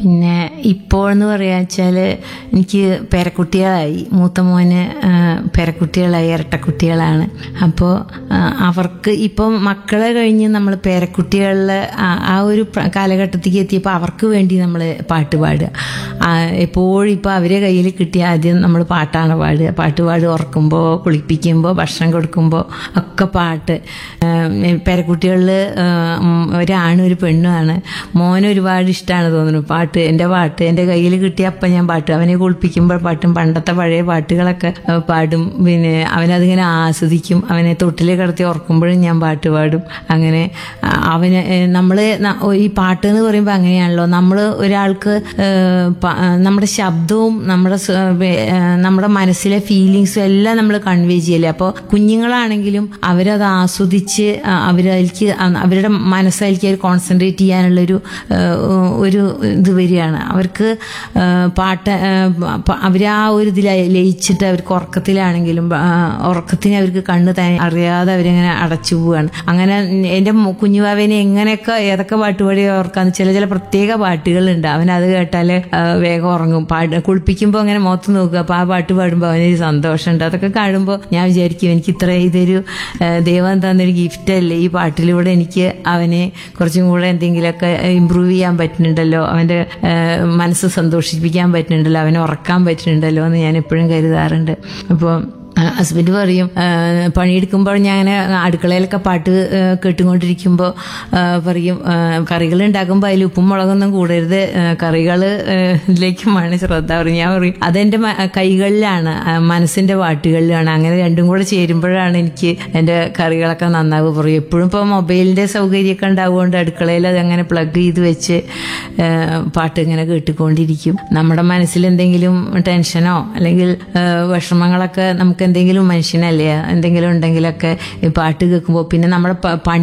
പിന്നെ ഇപ്പോഴെന്ന് പറയാച്ചാല് എനിക്ക് പേരക്കുട്ടികളായി, മൂത്ത മോന് പേരക്കുട്ടികളായി, ഇരട്ടക്കുട്ടികളാണ്. അപ്പോൾ അവർക്ക് ഇപ്പം മക്കളെ കഴിഞ്ഞ് നമ്മൾ പേരക്കുട്ടികളിലെ ആ ഒരു കാലഘട്ടത്തേക്ക് എത്തിയപ്പോൾ അവർക്ക് വേണ്ടി നമ്മൾ പാട്ട് പാടുക. എപ്പോഴും ഇപ്പോൾ അവരെ കയ്യിൽ കിട്ടിയ ആദ്യം നമ്മൾ പാട്ടാണ് പാടുക. പാട്ട് ഉറക്കുമ്പോൾ, കുളിപ്പിക്കുമ്പോൾ, ഭക്ഷണം കൊടുക്കുമ്പോൾ ഒക്കെ പാട്ട്. പേരക്കുട്ടികളിൽ ഒരാണും ഒരു പെണ്ണുമാണ്. മോന് ഒരുപാട് ഇഷ്ടമാണ് തോന്നുന്നു പാട്ട്. എൻ്റെ കയ്യിൽ കിട്ടിയ അപ്പം ഞാൻ പാട്ട്, അവനെ കുളിപ്പിക്കുമ്പോൾ പാട്ടും, പണ്ടത്തെ പഴയ പാട്ടുകളൊക്കെ പാടും. പിന്നെ അവനതിങ്ങനെ ആസ്വദിക്കും. അവനെ തൊട്ടിൽ കിടത്തി ഉറക്കുമ്പോഴും ഞാൻ പാട്ട് പാടും. അങ്ങനെ അവന് നമ്മൾ ഈ പാട്ട് എന്ന് പറയുമ്പോൾ അങ്ങനെയാണല്ലോ, നമ്മൾ ഒരാൾക്ക് നമ്മുടെ ശബ്ദവും നമ്മുടെ മനസ്സിലെ ഫീലിങ്സും എല്ലാം നമ്മൾ കൺവേ ചെയ്യല്ലേ. അപ്പോൾ കുഞ്ഞുങ്ങളാണെങ്കിലും അവരത് ആസ്വദിച്ച് അവരുടെ മനസ്സിലേക്ക് കോൺസെൻട്രേറ്റ് ചെയ്യാനുള്ളൊരു ഇത് വരികയാണ്. അവർക്ക് പാട്ട് അവർ ആ ഒരു ഇതിൽ ലയിച്ചിട്ട് അവർക്ക് ഉറക്കത്തിലാണെങ്കിലും ഉറക്കത്തിന് അവർക്ക് കണ്ണ് അറിയാതെ അവരിങ്ങനെ അടച്ചു പോവുകയാണ്. അങ്ങനെ എൻ്റെ കുഞ്ഞുവാവേനെ എങ്ങനെയൊക്കെ ഏതൊക്കെ പാട്ട് പാടി ഓർക്കാന്ന് ചില പ്രത്യേക പാട്ടുകളുണ്ട്. അവനത് കേട്ടാൽ വേഗം ഉറങ്ങും. കുളിപ്പിക്കുമ്പോൾ അങ്ങനെ മുഖത്ത് നോക്കുക, അപ്പോൾ ആ പാട്ട് പാടുമ്പോൾ അവനൊരു സന്തോഷമുണ്ട്. അതൊക്കെ കാണുമ്പോൾ ഞാൻ വിചാരിക്കും എനിക്ക് ഇതൊരു ദൈവം തന്നൊരു ഗിഫ്റ്റ് അല്ലേ, ഈ പാട്ടിലൂടെ എനിക്ക് അവനെ കുറച്ചും കൂടെ എന്തെങ്കിലുമൊക്കെ ഇമ്പ്രൂവ് ചെയ്യാൻ പറ്റുന്നുണ്ടല്ലോ, അവൻ്റെ മനസ്സ് സന്തോഷിപ്പിക്കാൻ പറ്റുന്നുണ്ടല്ലോ, അവനെ ഉറക്കാൻ പറ്റുന്നുണ്ടല്ലോ എന്ന് ഞാൻ എപ്പോഴും കരുതാറുണ്ട്. അപ്പോൾ ഹസ്ബൻഡ് പറയും, പണിയെടുക്കുമ്പോൾ ഞാൻ അങ്ങനെ അടുക്കളയിലൊക്കെ പാട്ട് കേട്ടുകൊണ്ടിരിക്കുമ്പോൾ പറയും, കറികൾ ഉണ്ടാക്കുമ്പോൾ അതിൽ ഉപ്പും മുളകൊന്നും കൂടരുത്, കറികളിലേക്കുമാണ് ശ്രദ്ധ. പറയും. ഞാൻ പറയും അതെൻ്റെ കൈകളിലാണ്, മനസ്സിൻ്റെ പാട്ടുകളിലാണ്. അങ്ങനെ രണ്ടും കൂടെ ചേരുമ്പോഴാണ് എനിക്ക് എൻ്റെ കറികളൊക്കെ നന്നാവുക. പറയും എപ്പോഴും ഇപ്പോൾ മൊബൈലിൻ്റെ സൗകര്യമൊക്കെ ഉണ്ടാവുകൊണ്ട് അടുക്കളയിൽ അതങ്ങനെ പ്ലഗ് ചെയ്ത് വെച്ച് പാട്ട് ഇങ്ങനെ കേട്ടുകൊണ്ടിരിക്കും. നമ്മുടെ മനസ്സിൽ എന്തെങ്കിലും ടെൻഷനോ അല്ലെങ്കിൽ വിഷമങ്ങളൊക്കെ നമുക്ക് എന്തെങ്കിലും മനുഷ്യനല്ലേ എന്തെങ്കിലും ഉണ്ടെങ്കിലൊക്കെ പാട്ട് കേൾക്കുമ്പോൾ പിന്നെ നമ്മുടെ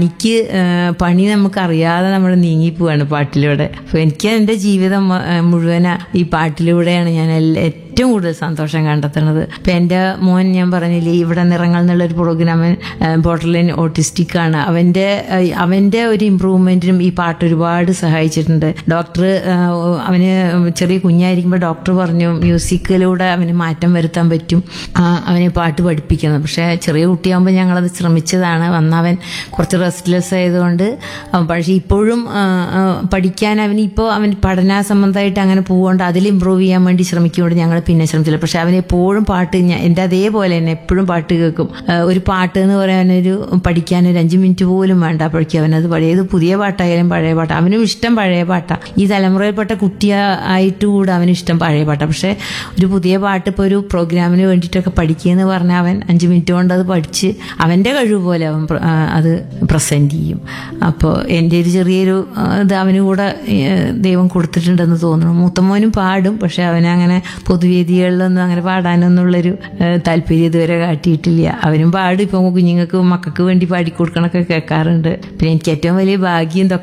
പണി നമുക്കറിയാതെ നമ്മൾ നീങ്ങിപ്പോവാണ് പാട്ടിലൂടെ. അപ്പോൾ എനിക്ക് എൻ്റെ ജീവിതം മുഴുവൻ ഈ പാട്ടിലൂടെയാണ് ഞാൻ ഏറ്റവും കൂടുതൽ സന്തോഷം കണ്ടെത്തുന്നത്. ഇപ്പം എൻ്റെ മോൻ ഞാൻ പറഞ്ഞില്ലേ, ഇവിടെ നിറങ്ങൾ എന്നുള്ളൊരു പ്രോഗ്രാം, ബോർഡർലൈൻ ഓട്ടിസ്റ്റിക് ആണ്. അവൻ്റെ ഒരു ഇമ്പ്രൂവ്മെൻറ്റിനും ഈ പാട്ട് ഒരുപാട് സഹായിച്ചിട്ടുണ്ട്. ഡോക്ടർ അവന് ചെറിയ കുഞ്ഞായിരിക്കുമ്പോൾ ഡോക്ടർ പറഞ്ഞു മ്യൂസിക്കിലൂടെ അവന് മാറ്റം വരുത്താൻ പറ്റും, അവനെ പാട്ട് പഠിപ്പിക്കുന്നത്. പക്ഷേ ചെറിയ കുട്ടിയാകുമ്പോൾ ഞങ്ങളത് ശ്രമിച്ചതാണ്. അവൻ കുറച്ച് റെസ്റ്റ്ലെസ് ആയതുകൊണ്ട് പക്ഷേ ഇപ്പോഴും പഠിക്കാൻ അവൻ പഠന സംബന്ധമായിട്ട് അങ്ങനെ പോവുകൊണ്ട് അതിൽ ഇമ്പ്രൂവ് ചെയ്യാൻ വേണ്ടി ശ്രമിക്കുകൊണ്ട് ഞങ്ങൾ പിന്നെ ശ്രമിച്ചില്ല. പക്ഷെ അവനെപ്പോഴും പാട്ട് എൻ്റെ അതേപോലെ തന്നെ എപ്പോഴും പാട്ട് കേൾക്കും. ഒരു പാട്ട് എന്ന് പറയാനൊരു പഠിക്കാൻ ഒരു 5 മിനിറ്റ് പോലും വേണ്ട, അപ്പോഴേക്കും അവനത് പഴയത് പുതിയ പാട്ടായാലും പഴയ പാട്ട് അവനും ഇഷ്ടം പഴയ പാട്ടാണ്. ഈ തലമുറയിൽപ്പെട്ട കുട്ടിയായിട്ട് കൂടെ അവനും ഇഷ്ടം പഴയ പാട്ടാണ്. പക്ഷെ ഒരു പുതിയ പാട്ട് ഇപ്പോൾ ഒരു പ്രോഗ്രാമിന് വേണ്ടിയിട്ടൊക്കെ പഠിക്കുകയെന്ന് പറഞ്ഞാൽ അവൻ 5 മിനിറ്റ് കൊണ്ട് അത് പഠിച്ച് അവൻ്റെ കഴിവ് പോലെ അവൻ അത് പ്രസൻറ്റ് ചെയ്യും. അപ്പോൾ എൻ്റെ ഒരു ചെറിയൊരു ഇത് അവന് കൂടെ ദൈവം കൊടുത്തിട്ടുണ്ടെന്ന് തോന്നുന്നു. മൂത്തമോനും പാടും, പക്ഷെ അവനങ്ങനെ പൊതുവേദികളിലൊന്നും അങ്ങനെ പാടാനൊന്നുള്ളൊരു താല്പര്യം ഇതുവരെ കാട്ടിയിട്ടില്ല. അവനും പാടും. ഇപ്പം മക്കൾക്ക് വേണ്ടി പാടിക്കൊടുക്കണൊക്കെ കേൾക്കാറുണ്ട്. പിന്നെ എനിക്ക് ഏറ്റവും വലിയ ഭാഗ്യം